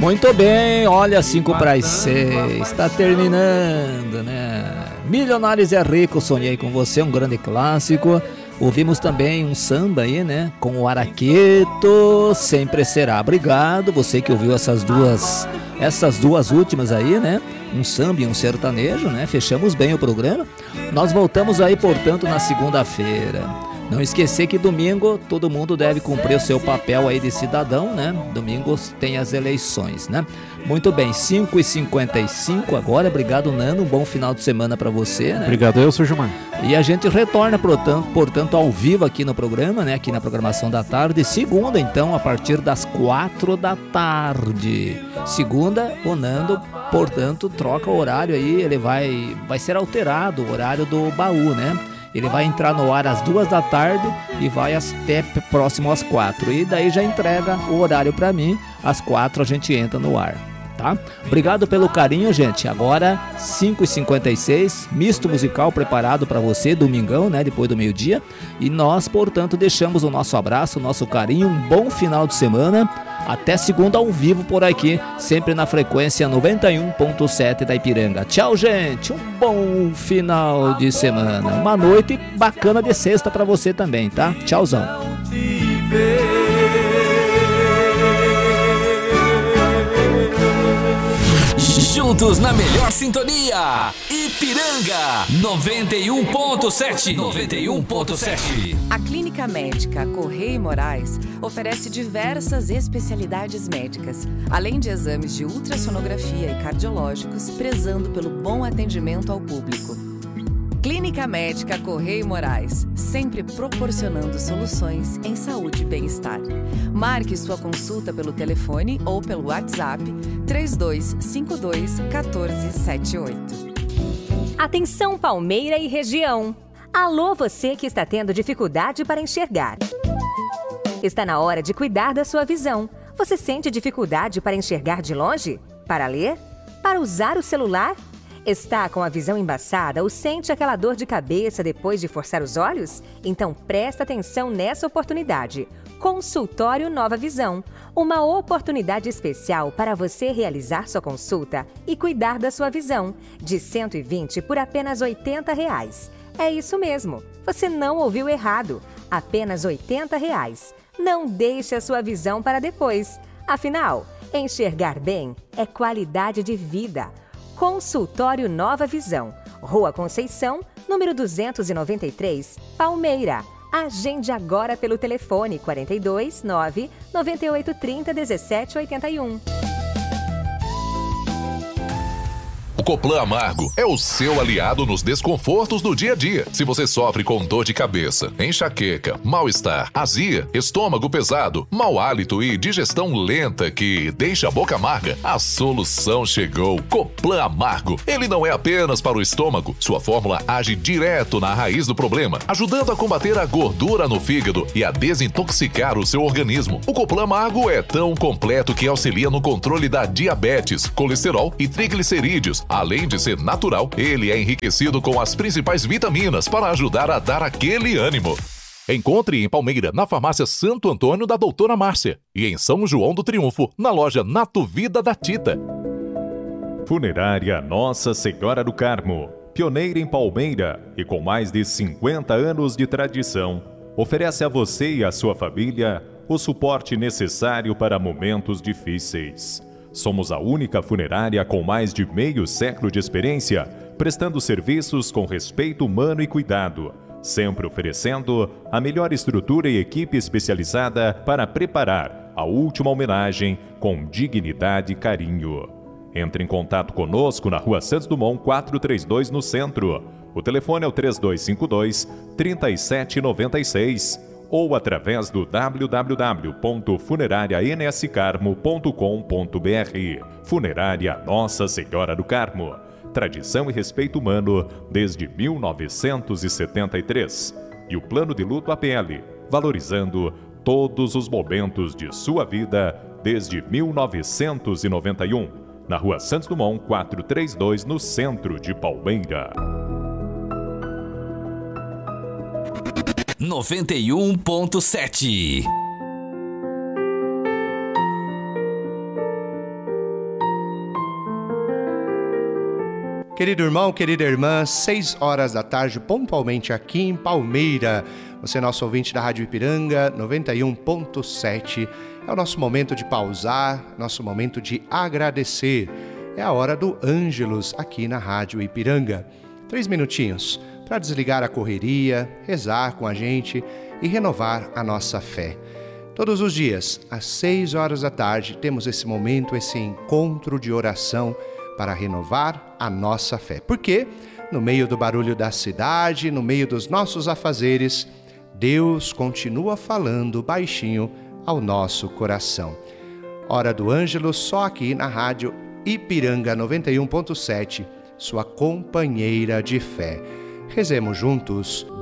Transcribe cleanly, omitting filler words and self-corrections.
Muito bem, olha, 5:06, está terminando, né? Milionários é Rico, sonhei com você, um grande clássico. Ouvimos também um samba aí, né? Com o Araqueto, sempre será. Obrigado, você que ouviu essas duas últimas aí, né? Um samba e um sertanejo, né? Fechamos bem o programa. Nós voltamos aí, portanto, na segunda-feira. Não esquecer que domingo todo mundo deve cumprir o seu papel aí de cidadão, né? Domingo tem as eleições, né? Muito bem, 5h55 agora. Obrigado, Nano. Um bom final de semana para você, né? Obrigado, eu sou Gilmar. E a gente retorna, portanto, ao vivo aqui no programa, né? Aqui na programação da tarde. Segunda, então, a partir das 4 da tarde. Segunda, o Nando, portanto, troca o horário aí. Ele vai ser alterado o horário do baú, né? Ele vai entrar no ar às 2 da tarde e vai até próximo às 4. E daí já entrega o horário para mim. Às 4 a gente entra no ar, tá? Obrigado pelo carinho, gente. Agora 5h56, misto musical preparado para você, domingão, né? Depois do meio-dia. E nós, portanto, deixamos o nosso abraço, o nosso carinho. Um bom final de semana. Até segunda ao vivo por aqui, sempre na frequência 91.7 da Ipiranga. Tchau, gente. Um bom final de semana. Uma noite bacana de sexta pra você também, tá? Tchauzão. Juntos na melhor sintonia, Ipiranga 91.7. 91.7. A Clínica Médica Correia e Moraes oferece diversas especialidades médicas, além de exames de ultrassonografia e cardiológicos, prezando pelo bom atendimento ao público. Clínica Médica Correia e Moraes, sempre proporcionando soluções em saúde e bem-estar. Marque sua consulta pelo telefone ou pelo WhatsApp 3252-1478. Atenção, Palmeira e região! Alô, você que está tendo dificuldade para enxergar. Está na hora de cuidar da sua visão. Você sente dificuldade para enxergar de longe? Para ler? Para usar o celular? Está com a visão embaçada ou sente aquela dor de cabeça depois de forçar os olhos? Então presta atenção nessa oportunidade. Consultório Nova Visão. Uma oportunidade especial para você realizar sua consulta e cuidar da sua visão. De R$ 120 por apenas R$ 80. É isso mesmo. Você não ouviu errado. Apenas R$ 80. Não deixe a sua visão para depois. Afinal, enxergar bem é qualidade de vida. Consultório Nova Visão, Rua Conceição, número 293, Palmeira. Agende agora pelo telefone 42 9 9830 1781. O Coplan Amargo é o seu aliado nos desconfortos do dia a dia. Se você sofre com dor de cabeça, enxaqueca, mal-estar, azia, estômago pesado, mau hálito e digestão lenta que deixa a boca amarga, a solução chegou. Coplan Amargo. Ele não é apenas para o estômago. Sua fórmula age direto na raiz do problema, ajudando a combater a gordura no fígado e a desintoxicar o seu organismo. O Coplan Amargo é tão completo que auxilia no controle da diabetes, colesterol e triglicerídeos. Além de ser natural, ele é enriquecido com as principais vitaminas para ajudar a dar aquele ânimo. Encontre em Palmeira, na farmácia Santo Antônio da Doutora Márcia. E em São João do Triunfo, na loja Nato Vida da Tita. Funerária Nossa Senhora do Carmo, pioneira em Palmeira e com mais de 50 anos de tradição, oferece a você e a sua família o suporte necessário para momentos difíceis. Somos a única funerária com mais de meio século de experiência, prestando serviços com respeito humano e cuidado, sempre oferecendo a melhor estrutura e equipe especializada para preparar a última homenagem com dignidade e carinho. Entre em contato conosco na Rua Santos Dumont 432 no centro. O telefone é o 3252-3796 ou através do www.funerarianscarmo.com.br. Funerária Nossa Senhora do Carmo. Tradição e respeito humano desde 1973. E o Plano de Luto APL, valorizando todos os momentos de sua vida desde 1991. Na Rua Santos Dumont 432, no centro de Palmeira. 91.7. Querido irmão, querida irmã, 6 horas da tarde, pontualmente aqui em Palmeira. Você é nosso ouvinte da Rádio Ipiranga 91.7. É o nosso momento de pausar, nosso momento de agradecer. É a hora do Ângelus aqui na Rádio Ipiranga. 3 minutinhos para desligar a correria, rezar com a gente e renovar a nossa fé. Todos os dias, às 6 horas da tarde, temos esse momento, esse encontro de oração para renovar a nossa fé. Porque, no meio do barulho da cidade, no meio dos nossos afazeres, Deus continua falando baixinho ao nosso coração. Hora do Ângelus, só aqui na Rádio Ipiranga 91.7, sua companheira de fé. Rezemos juntos.